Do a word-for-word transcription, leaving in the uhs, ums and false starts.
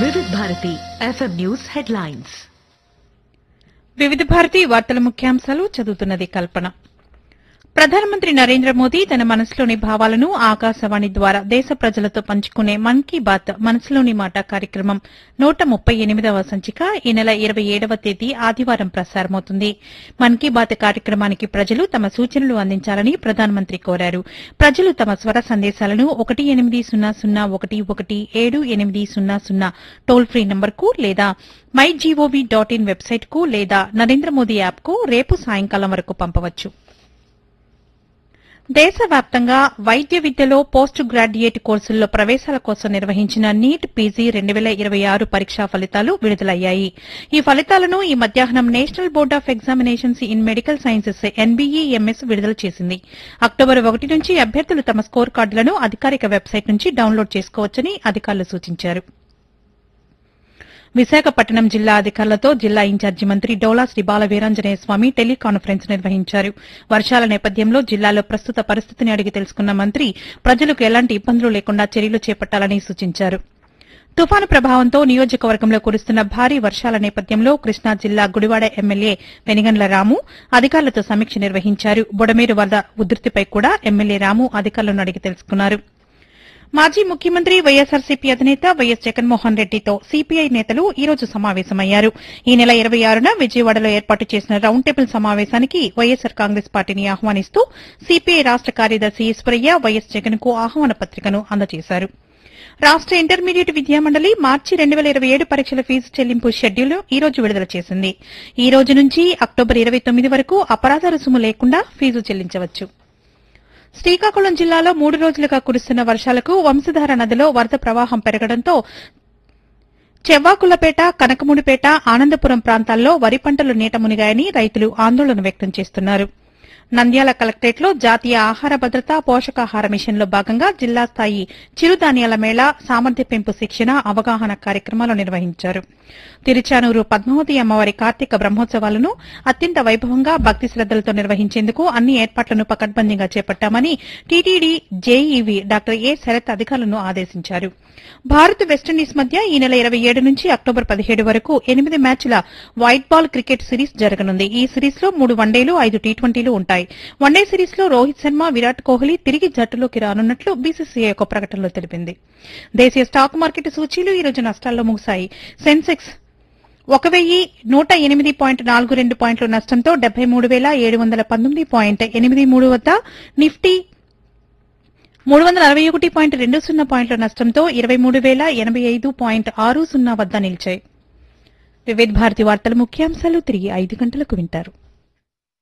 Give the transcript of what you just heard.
వివిధ Bharati FM news headlines. వివిధ భారతి వార్తల ముఖ్యాంశాలు చదువుతున్నది కల్పన. ప్రధానమంత్రి నరేంద్ర మోదీ తన మనసులోని భావాలను ఆకాశవాణి ద్వారా దేశ ప్రజలతో పంచుకునే మన్ కీ బాత్ మనసులోని మాట కార్యక్రమం నూట ముప్పై ఎనిమిదవ సంచిక ఈ నెల ఇరవై ఏడవ తేదీ ఆదివారం ప్రసారమవుతుంది. మన్ కీ బాత్ కార్యక్రమానికి ప్రజలు తమ సూచనలు అందించాలని ప్రధానమంత్రి కోరారు. ప్రజలు తమ స్వర సందేశాలను ఒకటి ఎనిమిది సున్నా సున్నా ఒకటి ఒకటి ఏడు ఎనిమిది సున్నా సున్నా టోల్ ఫ్రీ నంబర్కు లేదా మై జీఓవీ డాట్ ఇన్ వెబ్సైట్కు లేదా నరేంద్ర మోదీ యాప్కు రేపు సాయంకాలం వరకు పంపవచ్చు. దేశవ్యాప్తంగా వైద్య విద్యలో పోస్ట్ గ్రాడ్యుయేట్ కోర్సుల్లో ప్రవేశాల కోసం నిర్వహించిన నీట్ పీజీ రెండు వేల ఇరవై ఆరు పరీక్షా ఫలితాలు విడుదలయ్యాయి. ఈ ఫలితాలను ఈ మధ్యాహ్నం national board of examinations in medical sciences NBEMS విడుదల చేసింది. అక్టోబర్ ఒకటి నుంచి అభ్యర్థులు తమ స్కోర్ కార్డులను అధికారిక వెబ్సైట్ నుంచి డౌన్లోడ్ చేసుకోవచ్చని అధికారులు సూచించారు. విశాఖపట్నం జిల్లా అధికారులతో జిల్లా ఇన్ఛార్జి మంత్రి డోలా శ్రీ బాల వీరాంజనేయ స్వామి టెలికాన్ఫరెన్స్ నిర్వహించారు. వర్షాల నేపథ్యంలో జిల్లాలో ప్రస్తుత పరిస్థితిని అడిగి తెలుసుకున్న మంత్రి ప్రజలకు ఎలాంటి ఇబ్బందులు లేకుండా చర్యలు చేపట్టాలని సూచించారు. తుపాను ప్రభావంతో నియోజకవర్గంలో కురుస్తున్న భారీ వర్షాల నేపథ్యంలో కృష్ణా జిల్లా గుడివాడ ఎమ్మెల్యే వెనిగండ్ల రాము అధికారులతో సమీక్ష నిర్వహించారు. బుడమేరు వరద ఉధృతిపై కూడా ఎమ్మెల్యే రాము అధికారులను అడిగి తెలుసుకున్నారు. మాజీ ముఖ్యమంత్రి వైఎస్సార్సీపీ అధినేత వైఎస్ జగన్మోహన్ రెడ్డితో సీపీఐ నేతలు ఈ రోజు సమావేశమయ్యారు. ఈ నెల ఇరవై ఆరున విజయవాడలో ఏర్పాటు చేసిన రౌండ్ టేబుల్ సమావేశానికి వైఎస్సార్ కాంగ్రెస్ పార్టీని ఆహ్వానిస్తూ సీపీఐ రాష్ట కార్యదర్శి ఈశ్వరయ్య వైఎస్ జగన్ కు ఆహ్వాన పత్రికను అందజేశారు. రాష్ట ఇంటర్మీడియట్ విద్యామండలి మార్చి రెండు వేల ఇరవై ఏడు పరీక్షల ఫీజు చెల్లింపు షెడ్యూల్ ఈ రోజు విడుదల చేసింది. ఈ రోజు నుంచి అక్టోబర్ ఇరవై తొమ్మిది వరకు అపరాధ రుసుము లేకుండా ఫీజు చెల్లించవచ్చు. శ్రీకాకుళం జిల్లాలో మూడు రోజులుగా కురుస్తున్న వర్షాలకు వంశధార నదిలో వరద ప్రవాహం పెరగడంతో చెవ్వాకులపేట, కనకముడిపేట, ఆనందపురం ప్రాంతాల్లో వరి పంటలు నీట మునిగాయని రైతులు ఆందోళన వ్యక్తం చేస్తున్నారు. నంద్యాల కలెక్టరేట్లో జాతీయ ఆహార భద్రత పోషకాహార మిషన్లో భాగంగా జిల్లా స్థాయి చిరుధాన్యాల మేళా, సామర్థ్య పెంపు శిక్షణ, అవగాహన కార్యక్రమాలు నిర్వహించారు. తిరుచానూరు పద్మావతి అమ్మవారి కార్తీక బ్రహ్మోత్సవాలను అత్యంత వైభవంగా భక్తి శ్రద్దలతో నిర్వహించేందుకు అన్ని ఏర్పాట్లను పకడ్బందీగా చేపట్టామని టీటీడీ జేఈవీ డాక్టర్ ఏ శరత్ అధికారులను ఆదేశించారు. భారత్ వెస్టిండీస్ మధ్య ఈ నెల ఇరవై ఏడు నుంచి అక్టోబర్ పదిహేడు వరకు ఎనిమిది మ్యాచ్ల వైట్ బాల్ క్రికెట్ సిరీస్ జరగనుంది. ఈ సిరీస్లో మూడు వన్డేలు, ఐదు టీ ట్వంటీలు ఉంటాయి. వన్డే సిరీస్లో రోహిత్ శర్మ, విరాట్ కోహ్లీ తిరిగి జట్టులోకి రానున్నట్లు బీసీసీఐ ఒక ప్రకటనలో తెలిపింది. దేశీయ స్టాక్ మార్కెట్ సూచీలు ఈ రోజు నష్టాల్లో ముగిశాయి. సెన్సెక్స్ ఒక వెయ్యి నూట ఎనిమిది పాయింట్ నాలుగు రెండు పాయింట్ల నష్టంతో డెబ్బై మూడు వేల ఏడు వందల పంతొమ్మిది పాయింట్ ఎనిమిది మూడు వద్ద, నిఫ్టీ మూడు వందల అరవై ఒకటి పాయింట్ రెండు సున్నా పాయింట్ల నష్టంతో ఇరవై మూడు వేల ఎనబై ఐదు పాయింట్ ఆరు సున్నా వద్ద నిలిచాయి. వివిధ భారతి వార్తల ముఖ్యాంశాలు తిరిగి ఐదు గంటలకు వింటారు.